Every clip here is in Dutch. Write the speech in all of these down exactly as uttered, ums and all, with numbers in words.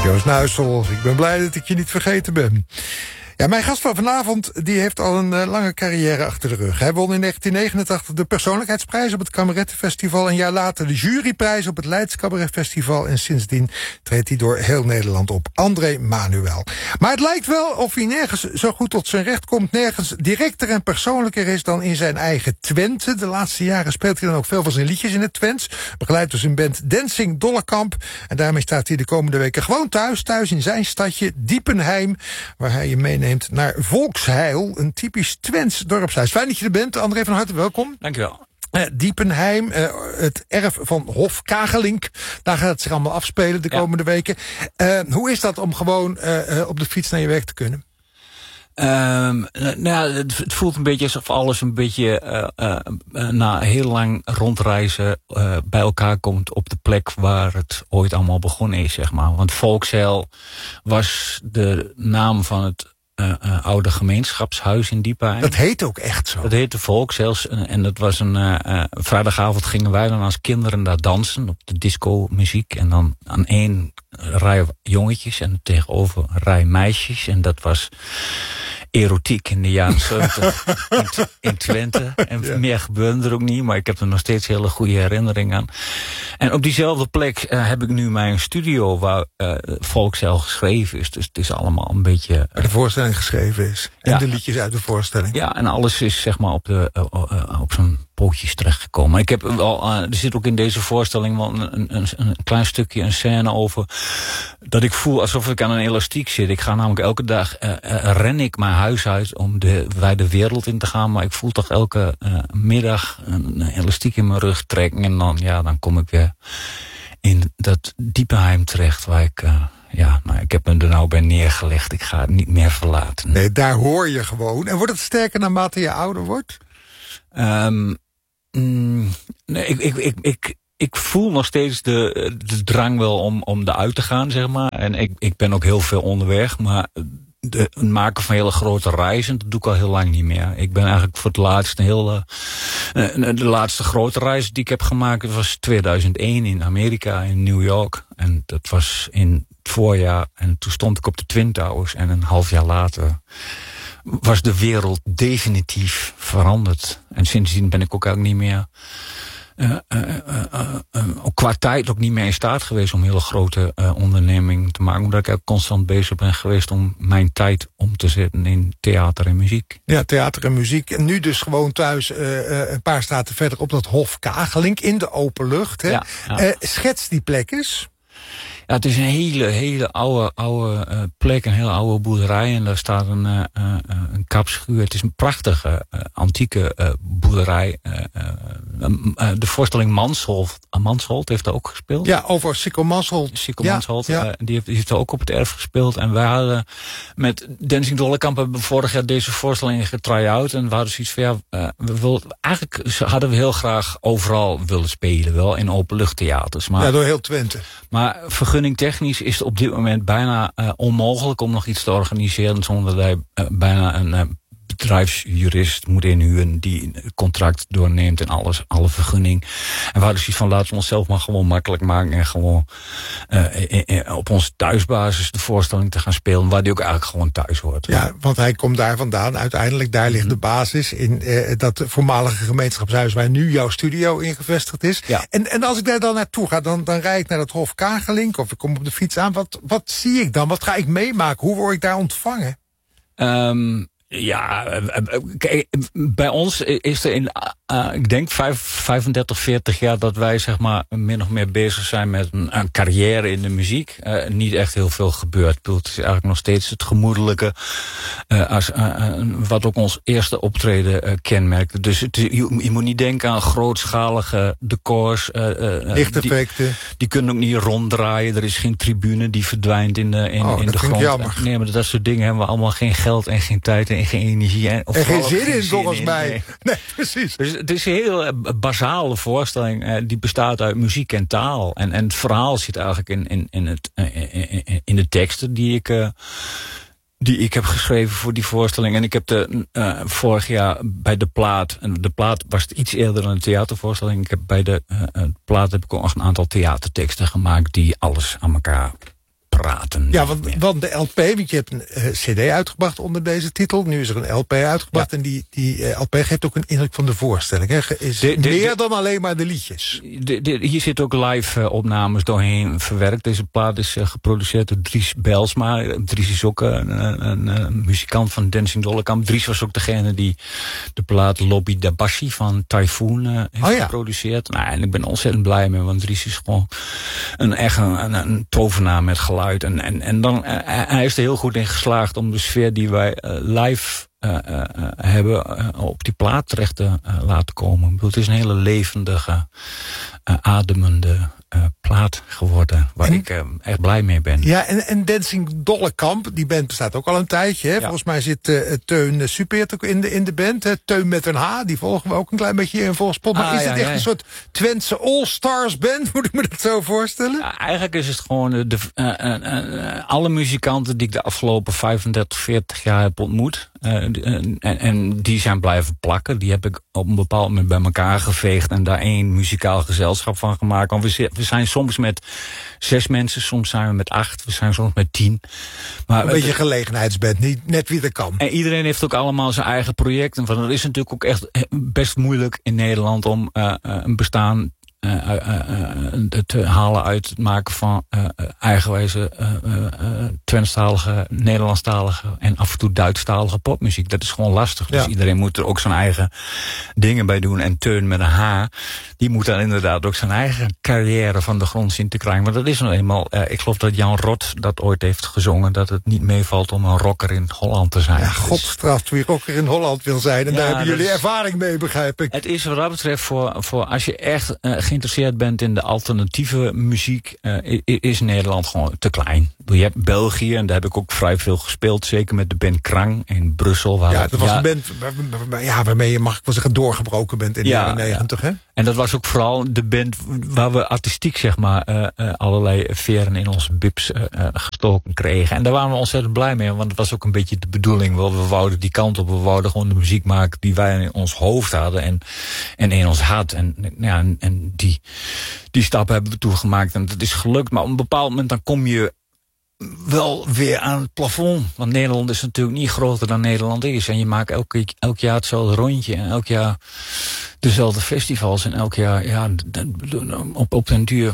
Joost Nuissel, ik ben blij dat ik je niet vergeten ben. Ja, mijn gast van vanavond die heeft al een uh, lange carrière achter de rug. Hij won in negentien negenentachtig de persoonlijkheidsprijs op het Kamerettenfestival. Een jaar later de juryprijs op het Leids Cabaretfestival. En sindsdien treedt hij door heel Nederland op. André Manuel. Maar het lijkt wel of hij nergens zo goed tot zijn recht komt. Nergens directer en persoonlijker is dan in zijn eigen Twente. De laatste jaren speelt hij dan ook veel van zijn liedjes in het Twents. Begeleid door zijn band Dancing Dollekamp. En daarmee staat hij de komende weken gewoon thuis. Thuis in zijn stadje Diepenheim. Waar hij je meeneemt naar Volksheil, een typisch Twents dorpshuis. Fijn dat je er bent, André, van harte welkom. Dankjewel. Uh, Diepenheim, uh, het erf van Hof Kagelink. Daar gaat het zich allemaal afspelen de komende ja. weken. Uh, hoe is dat om gewoon uh, uh, op de fiets naar je werk te kunnen? Um, nou ja, het, het voelt een beetje alsof alles een beetje uh, uh, uh, na heel lang rondreizen uh, bij elkaar komt op de plek waar het ooit allemaal begonnen is, zeg maar. Want Volksheil was de naam van het Uh, uh, oude gemeenschapshuis in Diepenheim. Dat heet ook echt zo. Dat heette Volksheil. En dat was een uh, uh, vrijdagavond gingen wij dan als kinderen daar dansen op de disco muziek. En dan aan één rij jongetjes en tegenover een rij meisjes. En dat was erotiek in de jaren zeventig in, in Twente. En ja. meer gebeurde er ook niet, maar ik heb er nog steeds hele goede herinneringen aan. En op diezelfde plek uh, heb ik nu mijn studio waar uh, Volksheil geschreven is. Dus het is allemaal een beetje Uh, waar de voorstelling geschreven is. En ja. de liedjes uit de voorstelling. Ja, en alles is zeg maar op, de, uh, uh, op zijn pootjes terechtgekomen. Ik heb wel, uh, er zit ook in deze voorstelling wel een, een, een klein stukje, een scène over dat ik voel alsof ik aan een elastiek zit. Ik ga namelijk elke dag, uh, uh, ren ik mijn huis uit om de wijde wereld in te gaan. Maar ik voel toch elke uh, middag een, een elastiek in mijn rug trekken. En dan, ja, dan kom ik weer in dat Diepenheim terecht waar ik Uh, Ja, nou, ik heb me er nou bij neergelegd. Ik ga het niet meer verlaten. Nee, daar hoor je gewoon. En wordt het sterker naarmate je ouder wordt? Um, mm, nee, ik, ik, ik, ik, ik voel nog steeds de, de drang wel om, om eruit te gaan, zeg maar. En ik, ik ben ook heel veel onderweg, maar de, het maken van hele grote reizen, dat doe ik al heel lang niet meer. Ik ben eigenlijk voor het laatst een hele uh, de laatste grote reis die ik heb gemaakt was tweeduizend één in Amerika, in New York. En dat was in het voorjaar. En toen stond ik op de Twin Towers. En een half jaar later was de wereld definitief veranderd. En sindsdien ben ik ook eigenlijk niet meer Uh, uh, uh, uh, uh, qua tijd ook niet meer in staat geweest om hele grote uh, ondernemingen te maken. Omdat ik ook constant bezig ben geweest om mijn tijd om te zetten in theater en muziek. Ja, theater en muziek. En nu dus gewoon thuis uh, uh, een paar straten verder op dat Hof Kagelink in de open lucht. Hè? Ja, ja. Uh, schets die plek eens. Ja, het is een hele, hele oude, oude uh, plek, een hele oude boerderij. En daar staat een, uh, uh, een kapschuur. Het is een prachtige, uh, antieke uh, boerderij. Uh, uh, uh, de voorstelling Mansholt, uh, Mansholt heeft daar ook gespeeld. Ja, over Sikko Mansholt. Sikko ja, Mansholt, ja. Uh, die, heeft, die heeft daar ook op het erf gespeeld. En wij hadden met Dancing Dollekamp hebben we vorig jaar deze voorstelling getry-out. En we hadden zoiets van, ja, uh, we wilden, eigenlijk hadden we heel graag overal willen spelen. Wel in openluchttheaters. Maar, ja, door heel Twente. Maar vergunningtechnisch is het op dit moment bijna uh, onmogelijk om nog iets te organiseren zonder dat hij uh, bijna een uh, bedrijfsjurist moet inhuren die een contract doorneemt en alles, alle vergunning. En we hadden zoiets van, laten we onszelf maar gewoon makkelijk maken en gewoon uh, in, in, op onze thuisbasis de voorstelling te gaan spelen, waar die ook eigenlijk gewoon thuis hoort. Ja, want hij komt daar vandaan. Uiteindelijk, daar ligt de basis in uh, dat voormalige gemeenschapshuis waar nu jouw studio in gevestigd is. Ja. En, en als ik daar dan naartoe ga, dan, dan rijd ik naar dat Hof Kagelink of ik kom op de fiets aan. Wat, wat zie ik dan? Wat ga ik meemaken? Hoe word ik daar ontvangen? Um, Ja, kijk, bij ons is er in, uh, ik denk vijfendertig, veertig jaar dat wij zeg maar min of meer bezig zijn met een, een carrière in de muziek. Uh, niet echt heel veel gebeurd. Het is eigenlijk nog steeds het gemoedelijke, uh, als, uh, wat ook ons eerste optreden uh, kenmerkte. Dus het, je, je moet niet denken aan grootschalige decors. Uh, uh, Lichteffecten. Die, die kunnen ook niet ronddraaien. Er is geen tribune die verdwijnt in de, in, oh, in de grond. Jammer. Nee, maar dat soort dingen hebben we allemaal geen geld en geen tijd en geen energie. En, en geen zin in, volgens in, mij. Nee. nee, precies. Dus het is een heel uh, basale voorstelling. Uh, die bestaat uit muziek en taal. En, en het verhaal zit eigenlijk in, in, in, het, uh, in, in de teksten die ik, uh, die ik heb geschreven voor die voorstelling. En ik heb de, uh, vorig jaar bij De Plaat, en De Plaat was iets eerder dan een theatervoorstelling. Ik heb bij de uh, Plaat heb ik ook nog een aantal theaterteksten gemaakt die alles aan elkaar praten. Ja, want, want de L P, want je hebt een uh, cd uitgebracht onder deze titel. Nu is er een L P uitgebracht. Ja. En die, die uh, L P geeft ook een indruk van de voorstelling. Hè? Is de, de, meer de, dan alleen maar de liedjes. De, de, hier zitten ook live uh, opnames doorheen verwerkt. Deze plaat is uh, geproduceerd door Dries Bijlsma. Dries is ook uh, een, een, een muzikant van Dancing Dollekamp. Dries was ook degene die de plaat Lobby Dabashi van Typhoon uh, heeft oh, ja. geproduceerd. Nou, en ik ben ontzettend blij mee, want Dries is gewoon een echt een, een tovenaar met geluid. En, en, en dan, uh, hij is er heel goed in geslaagd om de sfeer die wij uh, live uh, uh, hebben uh, op die plaat terecht te uh, laten komen. Ik bedoel, het is een hele levendige, uh, ademende uh, plaat geworden, waar en, ik uh, echt blij mee ben. Ja, en, en Dancing Dollekamp, die band bestaat ook al een tijdje. Hè? Ja. Volgens mij zit uh, Teun Supeert ook in de, in de band. Hè? Teun met een H, die volgen we ook een klein beetje in volgspot. Maar ah, is ja, het echt ja, een soort Twentse All-Stars band? Moet ik me dat zo voorstellen? Ja, eigenlijk is het gewoon de, de, uh, uh, uh, alle muzikanten die ik de afgelopen vijfendertig, veertig jaar heb ontmoet. Uh, en, en die zijn blijven plakken. Die heb ik op een bepaald moment bij elkaar geveegd en daar één muzikaal gezelschap van gemaakt. Want we, we zijn soms met zes mensen, soms zijn we met acht, we zijn soms met tien. Maar een beetje gelegenheidsband, niet net wie er kan. En iedereen heeft ook allemaal zijn eigen project. En dat is natuurlijk ook echt best moeilijk in Nederland om uh, een bestaan Uh, uh, uh, te halen uit het maken van uh, eigenwijze uh, uh, Twentstalige, Nederlandstalige en af en toe Duitsstalige popmuziek. Dat is gewoon lastig. Dus ja. iedereen moet er ook zijn eigen dingen bij doen. En Teun met een H, die moet dan inderdaad ook zijn eigen carrière van de grond zien te krijgen. Maar dat is nou eenmaal, uh, ik geloof dat Jan Rot dat ooit heeft gezongen, dat het niet meevalt om een rocker in Holland te zijn. Ja, God straft wie rocker in Holland wil zijn. En ja, daar hebben jullie is, ervaring mee, begrijp ik. Het is wat dat betreft voor, voor als je echt uh, geïnteresseerd bent in de alternatieve muziek, uh, is Nederland gewoon te klein. Je hebt België, en daar heb ik ook vrij veel gespeeld, zeker met de band Krang in Brussel. Waar ja, dat was ja, een band waar, waar, ja, waarmee je, mag ik wel zeggen, doorgebroken bent in de jaren negentig. Ja. En dat was ook vooral de band waar we artistiek, zeg maar, uh, uh, allerlei veren in onze bibs uh, uh, gestoken kregen. En daar waren we ontzettend blij mee, want het was ook een beetje de bedoeling. We, we wouden die kant op, we wouden gewoon de muziek maken die wij in ons hoofd hadden en, en in ons hart. En, ja, en, en die, die stap hebben we toegemaakt en dat is gelukt. Maar op een bepaald moment dan kom je wel weer aan het plafond. Want Nederland is natuurlijk niet groter dan Nederland is. En je maakt elk, elk jaar hetzelfde rondje. En elk jaar dezelfde festivals. En elk jaar, ja, op, op den duur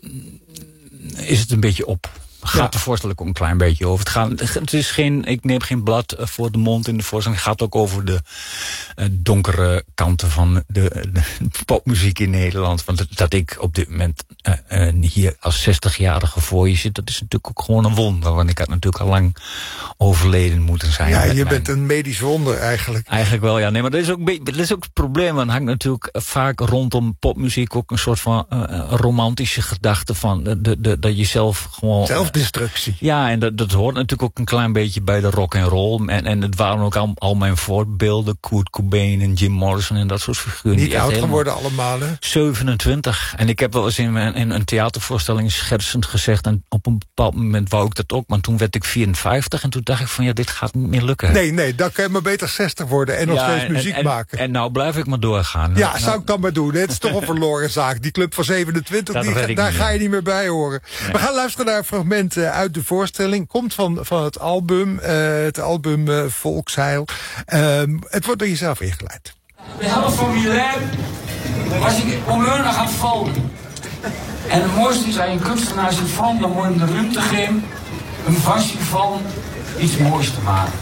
is het een beetje op. Gaat ja. de voorstelling ook een klein beetje over. Het, gaat, het is geen, ik neem geen blad voor de mond in de voorstelling. Het gaat ook over de uh, donkere kanten van de, de popmuziek in Nederland. Want dat, dat ik op dit moment uh, uh, hier als zestigjarige voor je zit, dat is natuurlijk ook gewoon een wonder. Want ik had natuurlijk al lang overleden moeten zijn. Ja, je mijn... bent een medisch wonder eigenlijk. Eigenlijk wel, ja. Nee, maar dat is ook, dat is ook het probleem. Want hangt natuurlijk vaak rondom popmuziek ook een soort van uh, romantische gedachte van de, de, de, dat je zelf gewoon... Zelf destructie. Ja, en dat, dat hoort natuurlijk ook een klein beetje bij de rock and roll. En, en het waren ook al, al mijn voorbeelden. Kurt Cobain en Jim Morrison en dat soort figuren. Niet oud geworden allemaal, hè? zevenentwintig. En ik heb wel eens in, in een theatervoorstelling schertsend gezegd, en op een bepaald moment wou ik dat ook, maar toen werd ik vierenvijftig en toen dacht ik van ja, dit gaat niet meer lukken. Nee, nee, dan kan je maar beter zestig worden en nog ja, steeds en, muziek en, maken. En nou blijf ik maar doorgaan. Ja, nou, zou ik dan maar doen. Het is toch een verloren zaak. Die club van zevenentwintig, die, daar ga je niet meer bij horen. Nee. We gaan luisteren naar een fragment uh, uit de voorstelling. Komt van, van het album, uh, het album uh, Volksheil. Uh, het wordt door jezelf ingeleid. De helft van mijn leven was ik onmiddellijk aan het vallen. En het mooiste is, als je een kunstenaar zit van, dan moet je hem de ruimte geven, een vastje van iets moois te maken.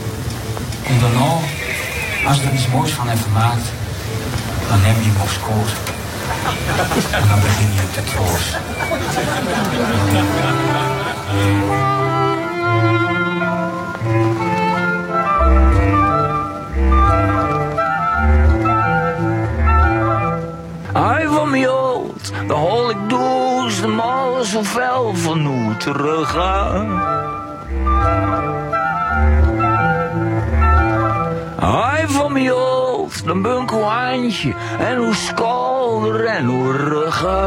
En daarna, als je er iets moois van hebt gemaakt, dan neem je hem op schoot. En dan begin je te troosten. Hij van mij oud, de hol ik doos, de mal zo fel van hoe teruggaan. Hij van mij oud, de bunkelhandje en hoe skalder en hoe ruggen.